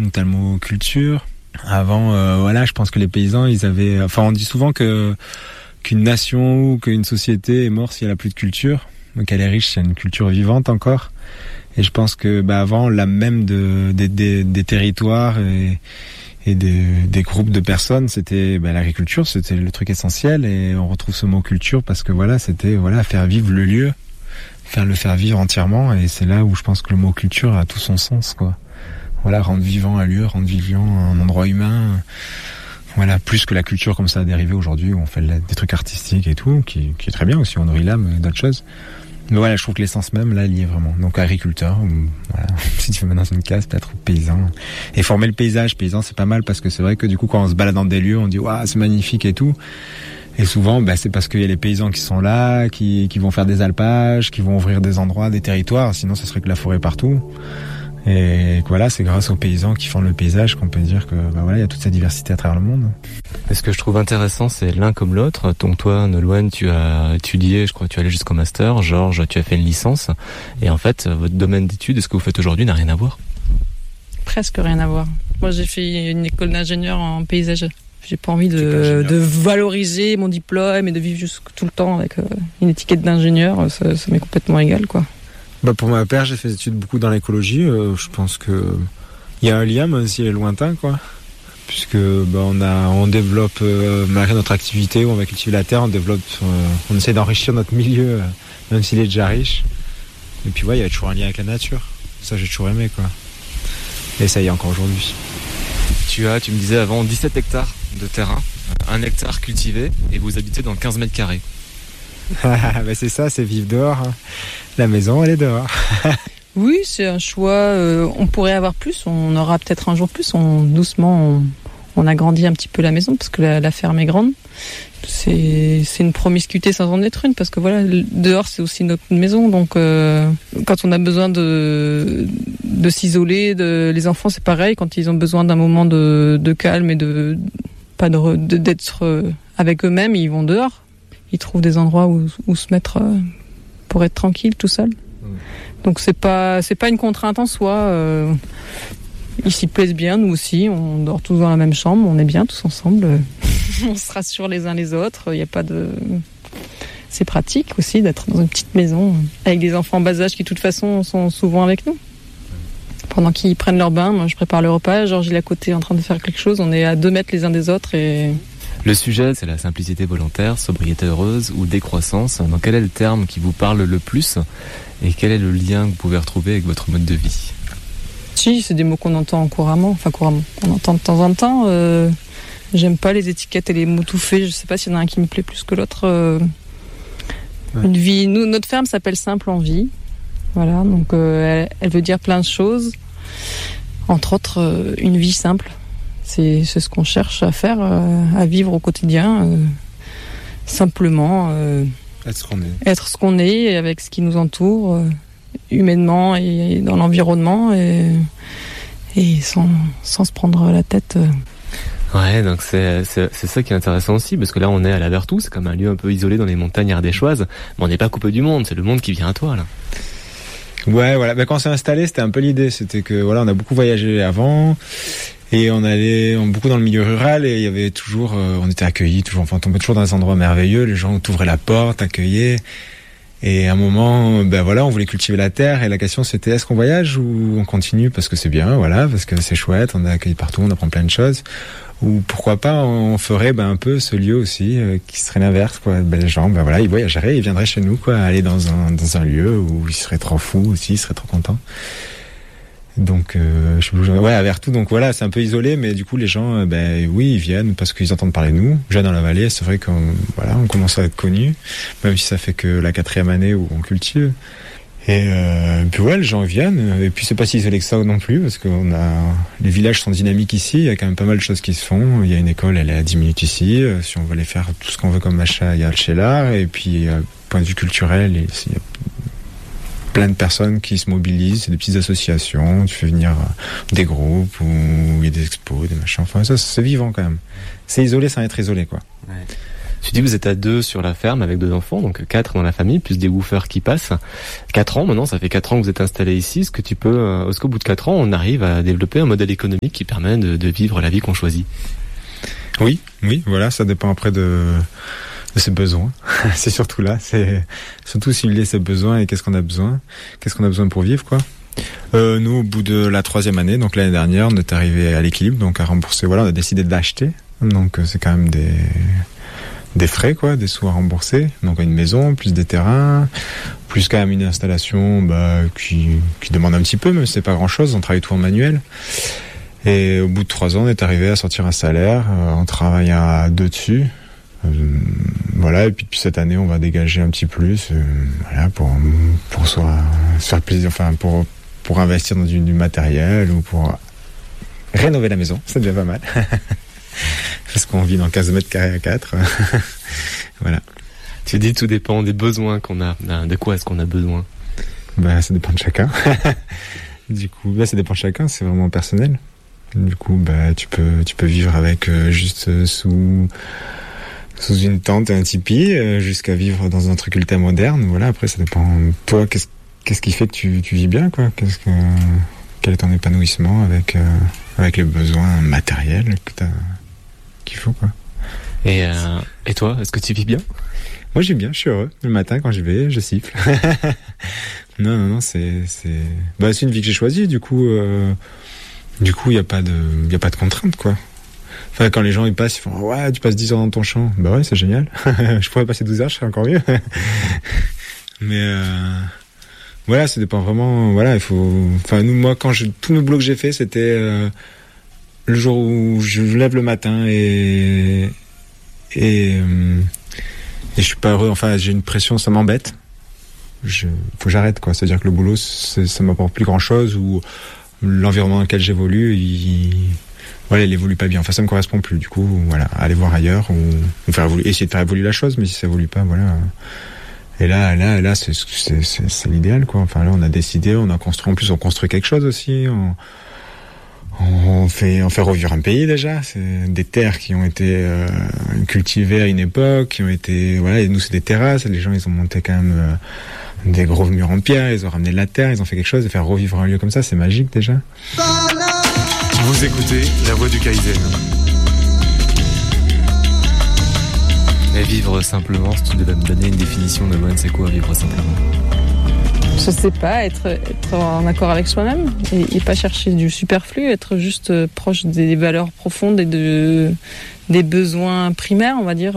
Donc t'as le mot culture. Avant, voilà, je pense que les paysans, ils avaient... Enfin, on dit souvent qu'une nation ou qu'une société est morte si elle a plus de culture. Donc elle est riche, c'est une culture vivante encore. Et je pense que avant, l'âme même des territoires et des groupes de personnes, c'était l'agriculture, c'était le truc essentiel. Et on retrouve ce mot culture parce que voilà, c'était faire vivre le lieu, le faire vivre entièrement. Et c'est là où je pense que le mot culture a tout son sens, quoi. Voilà, rendre vivant un lieu, rendre vivant un endroit humain. Voilà, plus que la culture comme ça a dérivé aujourd'hui où on fait des trucs artistiques et tout, qui est très bien aussi, on nourrit l'âme et d'autres choses. Mais voilà, je trouve que l'essence même, là, elle y est vraiment. Donc agriculteur, voilà, si tu veux mettre dans une case, peut-être paysan. Et former le paysage, paysan, c'est pas mal parce que c'est vrai que du coup, quand on se balade dans des lieux, on dit « Waouh, c'est magnifique et tout ». Et souvent, c'est parce qu'il y a les paysans qui sont là, qui vont faire des alpages, qui vont ouvrir des endroits, des territoires, sinon ça serait que la forêt partout. Et voilà, c'est grâce aux paysans qui font le paysage qu'on peut dire que voilà, il y a toute cette diversité à travers le monde. Et ce que je trouve intéressant, c'est l'un comme l'autre. Donc toi, Nolwenn, tu as étudié, je crois que tu es allé jusqu'au master. Georges, tu as fait une licence. Et en fait, votre domaine d'études et ce que vous faites aujourd'hui n'a rien à voir. Presque rien à voir. Moi, j'ai fait une école d'ingénieur en paysage. J'ai pas envie de valoriser mon diplôme et de vivre juste tout le temps avec une étiquette d'ingénieur. Ça m'est complètement égal, quoi. Pour ma part, j'ai fait des études beaucoup dans l'écologie. Je pense que il y a un lien, même s'il est lointain, quoi. Puisque on développe malgré notre activité où on va cultiver la terre, on essaie d'enrichir notre milieu, même s'il est déjà riche. Et puis il y a toujours un lien avec la nature. Ça, j'ai toujours aimé, quoi. Et ça y est encore aujourd'hui. Tu me disais avant 17 hectares de terrain, 1 hectare cultivé, et vous habitez dans 15 mètres carrés. C'est ça, c'est vivre dehors. Hein. La maison, elle est dehors. Oui, c'est un choix. On pourrait avoir plus, on aura peut-être un jour plus. Doucement, on agrandit un petit peu la maison parce que la ferme est grande. C'est une promiscuité sans en être une parce que voilà, dehors c'est aussi notre maison. Donc quand on a besoin de s'isoler, les enfants c'est pareil. Quand ils ont besoin d'un moment de calme et d'être avec eux-mêmes, ils vont dehors. Ils trouvent des endroits où se mettre pour être tranquille tout seul. Donc c'est pas une contrainte en soi. Ils s'y plaisent bien, nous aussi. On dort tous dans la même chambre, on est bien tous ensemble. On se rassure les uns les autres. Il y a pas de. C'est pratique aussi d'être dans une petite maison avec des enfants en bas âge qui de toute façon sont souvent avec nous. Pendant qu'ils prennent leur bain, moi je prépare le repas. Georges il est à côté en train de faire quelque chose. On est à 2 mètres les uns des autres et. Le sujet, c'est la simplicité volontaire, sobriété heureuse ou décroissance. Donc quel est le terme qui vous parle le plus et quel est le lien que vous pouvez retrouver avec votre mode de vie ? Si, c'est des mots qu'on entend couramment. On entend de temps en temps. J'aime pas les étiquettes et les mots tout faits. Je sais pas s'il y en a un qui me plaît plus que l'autre. Ouais. Une vie. Notre ferme s'appelle Simple en Vie. Voilà, donc elle veut dire plein de choses. Entre autres, une vie simple. C'est ce qu'on cherche à faire, à vivre au quotidien, simplement. Être ce qu'on est avec ce qui nous entoure, humainement et dans l'environnement, et sans se prendre la tête. Ouais, donc c'est ça qui est intéressant aussi, parce que là on est à la Vertou, c'est comme un lieu un peu isolé dans les montagnes ardéchoises, mais on n'est pas coupé du monde, c'est le monde qui vient à toi là. Ouais, voilà. Quand on s'est installé, c'était un peu l'idée, c'était que voilà, on a beaucoup voyagé avant. Et on allait beaucoup dans le milieu rural et il y avait toujours, on était accueillis, on tombait toujours dans des endroits merveilleux, les gens t'ouvraient la porte, accueillaient. Et à un moment, on voulait cultiver la terre et la question c'était est-ce qu'on voyage ou on continue parce que c'est bien, voilà, parce que c'est chouette, on est accueillis partout, on apprend plein de choses. Ou pourquoi pas on ferait un peu ce lieu aussi qui serait l'inverse, quoi. Les gens, ils voyageraient, ils viendraient chez nous, quoi, aller dans un lieu où ils seraient trop fous aussi, ils seraient trop contents. Donc à Vertou, donc voilà, c'est un peu isolé, mais du coup les gens oui, ils viennent parce qu'ils entendent parler de nous. Déjà dans la vallée, c'est vrai on commence à être connus, même si ça fait que la 4e année où on cultive. Et puis les gens viennent, et puis c'est pas si isolé que ça non plus, parce que les villages sont dynamiques ici, il y a quand même pas mal de choses qui se font. Il y a une école, elle est à 10 minutes ici, si on veut aller faire tout ce qu'on veut comme achat, il y a le Chélar, et puis point de vue culturel, il y a plein de personnes qui se mobilisent, c'est des petites associations, tu fais venir des groupes où il y a des expos, des machins, enfin ça c'est vivant quand même. C'est isolé sans être isolé, quoi. Ouais. Tu dis que vous êtes à 2 sur la ferme avec 2 enfants, donc 4 dans la famille, plus des woofers qui passent. 4 ans maintenant, ça fait 4 ans que vous êtes installés ici. Est-ce qu'au bout de 4 ans, on arrive à développer un modèle économique qui permet de vivre la vie qu'on choisit? Oui, voilà, ça dépend après de ses besoins. C'est surtout là, c'est surtout cibler ses besoins et qu'est-ce qu'on a besoin pour vivre, quoi. Nous, au bout de la 3e année, donc l'année dernière, on est arrivé à l'équilibre, donc à rembourser. Voilà, on a décidé d'acheter, donc c'est quand même des frais, quoi, des sous à rembourser. Donc une maison, plus des terrains, plus quand même une installation qui demande un petit peu, mais c'est pas grand-chose. On travaille tout en manuel. Et au bout de 3 ans, on est arrivé à sortir un salaire. On travaille à 2 dessus. Voilà. Et puis depuis cette année, on va dégager un petit plus, voilà, pour soit se faire plaisir, enfin pour investir dans du matériel ou pour rénover la maison. C'est déjà pas mal. Parce qu'on vit dans 15 mètres carrés à 4. Voilà. Tu dis tout dépend des besoins qu'on a. De quoi est-ce qu'on a besoin? Ça dépend de chacun. Du coup, ça dépend de chacun, c'est vraiment personnel. Du coup, tu peux vivre avec juste sous une tente et un tipi, jusqu'à vivre dans un truc ultra moderne. Voilà, après ça dépend. Toi, qu'est-ce qui fait que tu vis bien, quoi? Quel est ton épanouissement avec les besoins matériels qu'il faut, quoi. Et toi, est-ce que tu vis bien? Moi, j'aime bien, je suis heureux. Le matin, quand j'y vais, je siffle. Non, c'est une vie que j'ai choisie, du coup, il y a pas de contrainte, quoi. Enfin, quand les gens ils passent, ils font ouais, tu passes 10 heures dans ton champ. Bah ouais, c'est génial. Je pourrais passer 12 heures, je serais encore mieux. Mais voilà, ça dépend vraiment. Voilà, il faut. Enfin, moi, tous mes boulots que j'ai fait, c'était le jour où je lève le matin et je suis pas heureux. Enfin, j'ai une pression, ça m'embête. Faut que j'arrête, quoi. C'est-à-dire que le boulot, ça m'apporte plus grand-chose, ou l'environnement dans lequel j'évolue, il évolue pas bien. Enfin, ça me correspond plus. Du coup, voilà, aller voir ailleurs ou essayer de faire évoluer la chose. Mais si ça évolue pas, voilà. Et là, c'est l'idéal, quoi. Enfin, là, on a décidé, on a construit. En plus, on construit quelque chose aussi. On fait revivre un pays déjà. C'est des terres qui ont été cultivées à une époque, qui ont été, voilà. Et nous, c'est des terrasses. Les gens, ils ont monté quand même des gros murs en pierre. Ils ont ramené de la terre. Ils ont fait quelque chose. Et faire revivre un lieu comme ça, c'est magique déjà. Vous écoutez La Voix du Kaizen. Et vivre simplement, si tu devais me donner une définition de Loane, c'est quoi vivre simplement? Je sais pas, être en accord avec soi-même et pas chercher du superflu, être juste proche des valeurs profondes et des besoins primaires, on va dire.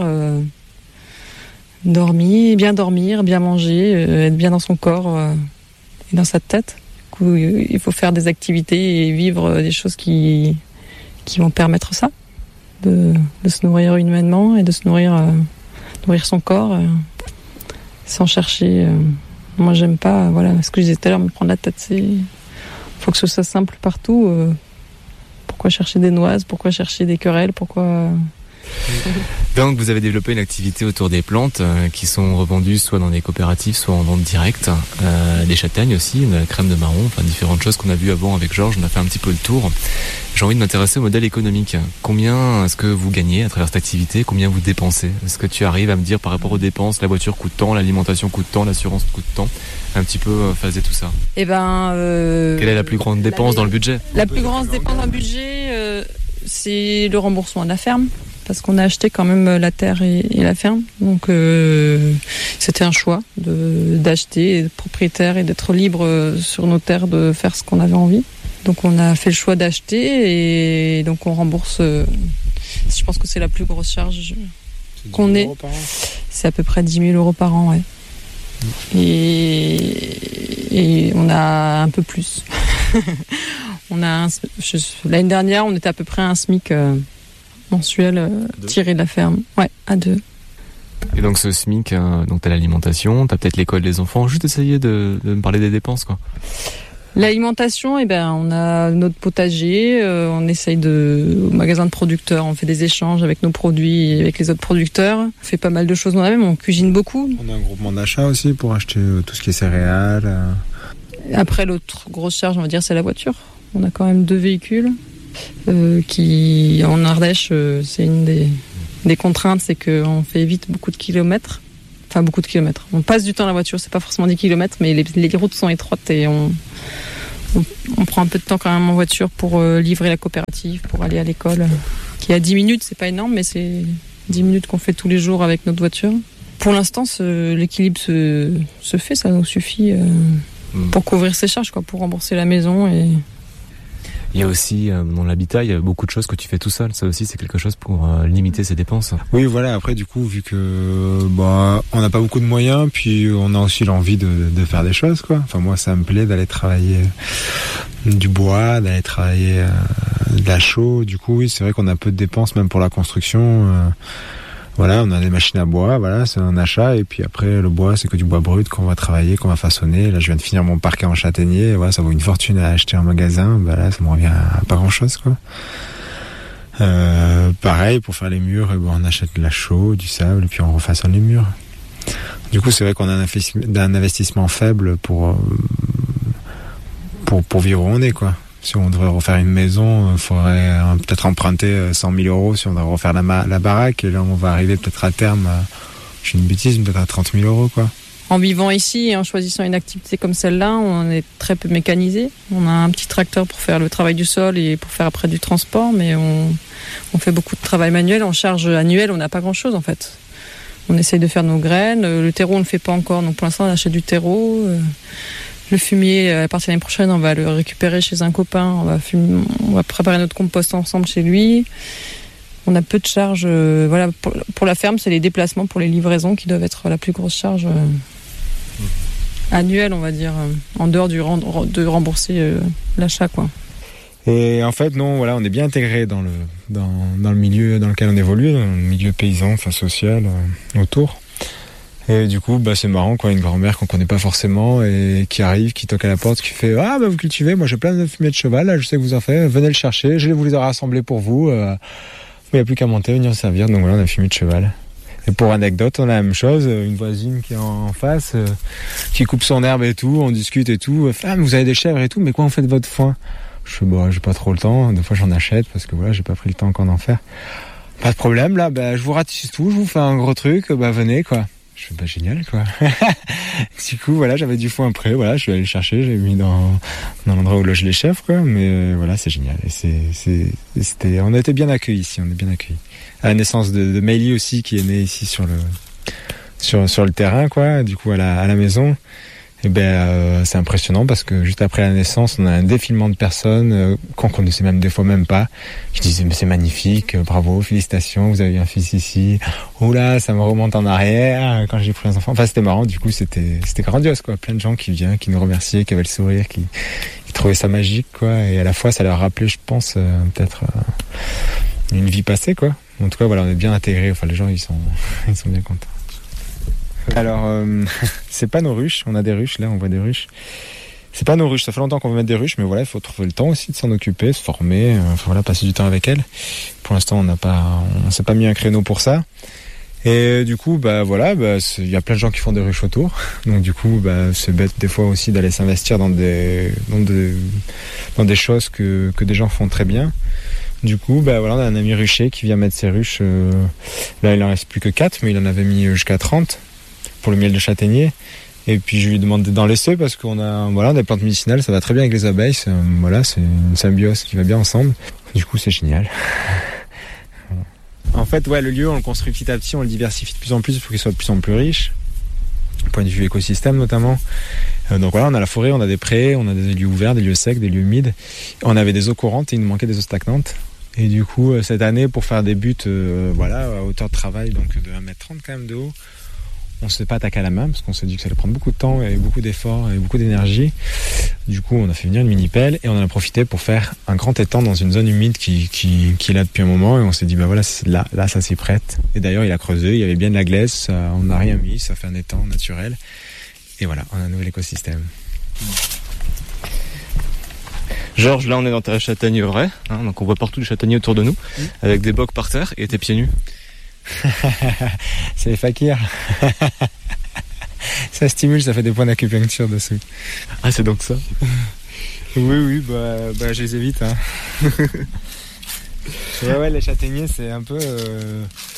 Bien dormir, bien manger, être bien dans son corps et dans sa tête. Il faut faire des activités et vivre des choses qui vont permettre ça, de se nourrir humainement et de se nourrir son corps sans chercher. Moi, j'aime pas, voilà, ce que je disais tout à l'heure, me prendre la tête. Faut que ce soit simple partout. Pourquoi chercher des noises? Pourquoi chercher des querelles? Pourquoi... Donc vous avez développé une activité autour des plantes qui sont revendues soit dans des coopératives, soit en vente directe, des châtaignes aussi, de la crème de marron, enfin différentes choses qu'on a vues avant avec Georges. On a fait un petit peu le tour. J'ai envie de m'intéresser au modèle économique. Combien est-ce que vous gagnez à travers cette activité? Combien vous dépensez? Est-ce que tu arrives à me dire par rapport aux dépenses, la voiture coûte tant, l'alimentation coûte tant, l'assurance coûte tant, un petit peu phaser tout ça? Quelle est la plus grande dépense dans le budget? La plus grande dépense dans le budget, c'est le remboursement de la ferme. Parce qu'on a acheté quand même la terre et la ferme. Donc c'était un choix d'acheter, d'être propriétaire et d'être libre sur nos terres, de faire ce qu'on avait envie. Donc on a fait le choix d'acheter et donc on rembourse. Je pense que c'est la plus grosse charge qu'on ait. C'est à peu près 10 000 euros par an, ouais. Et on a un peu plus. L'année dernière, on était à peu près à un SMIC mensuel tiré de la ferme. Ouais, à 2. Et donc ce SMIC, donc t'as l'alimentation, t'as peut-être l'école des enfants. Juste essayer de me parler des dépenses, quoi. L'alimentation, on a notre potager, on essaye au magasin de producteurs, on fait des échanges avec nos produits et avec les autres producteurs. On fait pas mal de choses nous-mêmes, on cuisine beaucoup. On a un groupement d'achat aussi pour acheter tout ce qui est céréales. Après, l'autre grosse charge, on va dire, c'est la voiture. On a quand même 2 véhicules qui, en Ardèche, c'est une des contraintes, c'est qu'on fait vite beaucoup de kilomètres. Enfin, beaucoup de kilomètres. On passe du temps à la voiture, c'est pas forcément 10 kilomètres, mais les routes sont étroites et on prend un peu de temps quand même en voiture pour livrer la coopérative, pour aller à l'école, qui est à 10 minutes, c'est pas énorme, mais c'est 10 minutes qu'on fait tous les jours avec notre voiture. Pour l'instant, l'équilibre se fait, ça nous suffit pour couvrir ses charges, quoi, pour rembourser la maison. Et il y a aussi, dans l'habitat, il y a beaucoup de choses que tu fais tout seul. Ça aussi, c'est quelque chose pour limiter ses dépenses. Oui, voilà. Après, du coup, vu que on n'a pas beaucoup de moyens, puis on a aussi l'envie de faire des choses, quoi. Enfin, moi, ça me plaît d'aller travailler du bois, d'aller travailler de la chaux. Du coup, oui, c'est vrai qu'on a peu de dépenses, même pour la construction. Voilà, on a des machines à bois, voilà, c'est un achat. Et puis après, le bois, c'est que du bois brut qu'on va travailler, qu'on va façonner. Là, je viens de finir mon parquet en châtaignier. Voilà, ça vaut une fortune à acheter en magasin. Bah là, ça me revient à pas grand-chose, quoi. Pareil, pour faire les murs, on achète de la chaux, du sable, et puis on refaçonne les murs. Du coup, c'est vrai qu'on a un investissement faible pour vivre où on est, quoi. Si on devrait refaire une maison, il faudrait peut-être emprunter 100 000 euros si on devrait refaire la baraque. Et là, on va arriver peut-être à terme, je fais une bêtise, peut-être à 30 000 euros, quoi. En vivant ici et en choisissant une activité comme celle-là, on est très peu mécanisé. On a un petit tracteur pour faire le travail du sol et pour faire après du transport, mais on fait beaucoup de travail manuel. En charge annuelle, on n'a pas grand-chose, en fait. On essaye de faire nos graines. Le terreau, on ne le fait pas encore, donc pour l'instant, on achète du terreau. Le fumier, à partir de l'année prochaine, on va le récupérer chez un copain. On va préparer notre compost ensemble chez lui. On a peu de charges. Voilà, pour la ferme, c'est les déplacements pour les livraisons qui doivent être la plus grosse charge annuelle, on va dire, en dehors de rembourser l'achat, quoi. Et en fait, non, voilà, on est bien intégré dans le milieu dans lequel on évolue, dans le milieu paysan, enfin social, autour. Et du coup, c'est marrant, quoi, une grand-mère qu'on connaît pas forcément et qui arrive, qui toque à la porte, qui fait vous cultivez, moi j'ai plein de fumier de cheval, là, je sais que vous en faites, venez le chercher, je vais vous les rassembler pour vous. Il n'y a plus qu'à monter, venir servir. Donc voilà, on a fumier de cheval. Et pour anecdote, on a la même chose, une voisine qui est en face, qui coupe son herbe et tout, on discute et tout. Mais vous avez des chèvres et tout, mais quoi, on fait de votre foin? Je fais j'ai pas trop le temps. Des fois, j'en achète parce que voilà, j'ai pas pris le temps encore d'en faire. Pas de problème, là, je vous ratisse tout, je vous fais un gros truc, venez, quoi. Je fais génial, quoi. Du coup, voilà, j'avais du foin prêt, voilà, je suis allé le chercher, j'ai mis dans l'endroit où logent les chefs, quoi. Mais voilà, c'est génial. Et on a été bien accueillis ici, on est bien accueillis. À la naissance de Meili aussi, qui est née ici sur le terrain, quoi. Du coup, à la maison. Et c'est impressionnant parce que juste après la naissance, on a un défilement de personnes qu'on connaissait même des fois même pas, qui disaient mais c'est magnifique, bravo, félicitations, vous avez un fils ici. Oula, ça me remonte en arrière quand j'ai pris les enfants. Enfin, c'était marrant, du coup, c'était grandiose, quoi. Plein de gens qui viennent, qui nous remerciaient, qui avaient le sourire, qui trouvaient ça magique, quoi. Et à la fois, ça leur rappelait, je pense, peut-être une vie passée, quoi. En tout cas, voilà, on est bien intégrés. Enfin, les gens, ils sont bien contents. Alors, c'est pas nos ruches, on a des ruches, là on voit des ruches. C'est pas nos ruches, ça fait longtemps qu'on veut mettre des ruches, mais voilà, il faut trouver le temps aussi de s'en occuper, se former, passer du temps avec elles. Pour l'instant, on s'est pas mis un créneau pour ça. Et du coup, il y a plein de gens qui font des ruches autour. Donc du coup, c'est bête des fois aussi d'aller s'investir dans des choses que des gens font très bien. Du coup, on a un ami rucher qui vient mettre ses ruches. Là, il en reste plus que 4, mais il en avait mis jusqu'à 30. Pour le miel de châtaignier. Et puis je lui demande d'en laisser parce qu'on a des plantes médicinales, ça va très bien avec les abeilles. C'est une symbiose qui va bien ensemble. Du coup, c'est génial. En fait, le lieu, on le construit petit à petit, on le diversifie de plus en plus pour qu'il soit de plus en plus riche. Point de vue écosystème notamment. Donc voilà, on a la forêt, on a des prés, on a des lieux ouverts, des lieux secs, des lieux humides. On avait des eaux courantes et il nous manquait des eaux stagnantes. Et du coup, cette année, pour faire des buts à hauteur de travail, donc de 1m30 quand même de haut, on ne s'est pas attaqué à la main parce qu'on s'est dit que ça allait prendre beaucoup de temps et beaucoup d'efforts et beaucoup d'énergie. Du coup, on a fait venir une mini-pelle et on en a profité pour faire un grand étang dans une zone humide qui est là depuis un moment. Et on s'est dit, là, ça s'y prête. Et d'ailleurs, il a creusé, il y avait bien de la glaise, on n'a rien mis, ça fait un étang naturel. Et voilà, on a un nouvel écosystème. Georges, là, on est dans ta châtaigneraie, donc on voit partout les châtaigniers autour de nous, avec des bocs par terre et tes pieds nus. C'est les fakirs. Ça stimule, ça fait des points d'acupuncture dessous. Ah, c'est donc ça. Oui, je les évite. Ouais, les châtaigniers, c'est un peu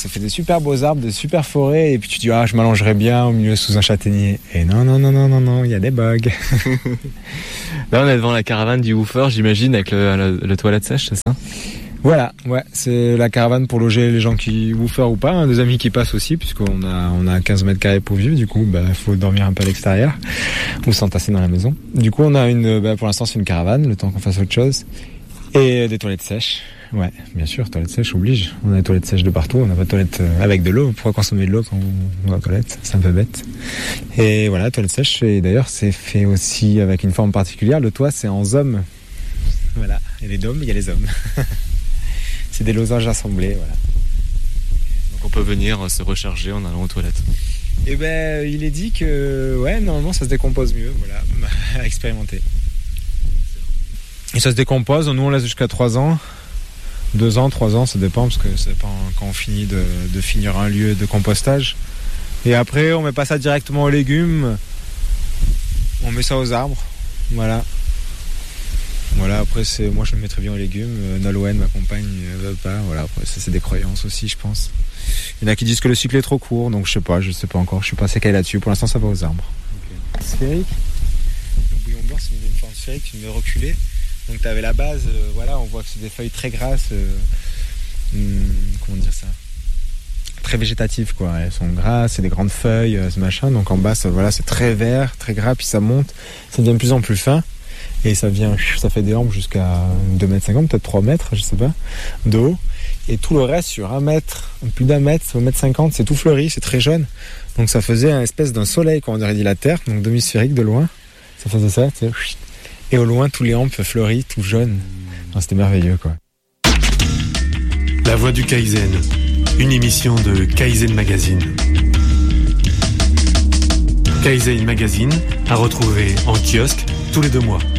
ça fait des super beaux arbres, des super forêts, et puis tu dis je m'allongerais bien au milieu sous un châtaignier. Et non, il y a des bugs. Là on est devant la caravane du woofer, j'imagine, avec le toilette sèche, c'est ça? Voilà, ouais, c'est la caravane pour loger les gens qui woofer ou pas, des amis qui passent aussi, puisqu'on a 15 mètres carrés pour vivre, du coup, faut dormir un peu à l'extérieur, ou s'entasser dans la maison. Du coup, on a pour l'instant, c'est une caravane, le temps qu'on fasse autre chose, et des toilettes sèches. Ouais, bien sûr, toilettes sèches oblige. On a des toilettes sèches de partout, on n'a pas de toilettes avec de l'eau. Pourquoi consommer de l'eau quand on va aux toilettes? C'est un peu bête. Et voilà, toilettes sèches, et d'ailleurs, c'est fait aussi avec une forme particulière. Le toit, c'est en zome. Voilà, et les dômes, il y a les hommes. C'est des losanges assemblés, voilà. Donc on peut venir se recharger en allant aux toilettes. Et il est dit que, normalement ça se décompose mieux, voilà, à expérimenter. Et ça se décompose, nous on laisse jusqu'à 3 ans, 2 ans, 3 ans, ça dépend, parce que ça dépend quand on finit de finir un lieu de compostage. Et après on met pas ça directement aux légumes, on met ça aux arbres, voilà. Voilà, après moi je le mettrais bien aux légumes. Nolwenn, ma compagne, veut pas. Voilà, après ça c'est des croyances aussi, je pense. Il y en a qui disent que le cycle est trop court, donc je sais pas encore. Je suis pas assez calé là-dessus. Pour l'instant, ça va aux arbres. Okay. Sphérique. Le bouillon blanc, c'est une forme sphérique, une reculée. Donc tu avais la base. Voilà, on voit que c'est des feuilles très grasses. Comment dire ça? Très végétatives, quoi. Elles sont grasses, c'est des grandes feuilles, ce machin. Donc en bas, c'est très vert, très gras, puis ça monte, ça devient de plus en plus fin. Et ça fait des rampes jusqu'à 2,50 m, peut-être 3 mètres, je sais pas, de haut. Et tout le reste sur 1 mètre, plus d'1 mètre, 1,50 m, c'est tout fleuri, c'est très jaune. Donc ça faisait une espèce d'un soleil, quand on aurait dit la Terre, donc demi-sphérique de loin. Ça faisait ça, tu sais. Et au loin, tous les rampes fleuris, tout jaunes. C'était merveilleux, quoi. La Voix du Kaizen, une émission de Kaizen Magazine. Kaizen Magazine à retrouver en kiosque tous les 2 mois.